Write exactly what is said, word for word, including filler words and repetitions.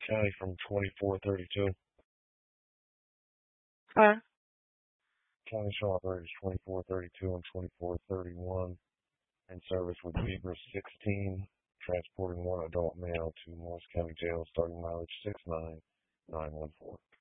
County from twenty-four thirty-two. Huh? County shall operators twenty-four thirty-two and twenty-four thirty-one in service with Beaver sixteen, transporting one adult male to Morris County Jail, starting mileage six nine nine one four.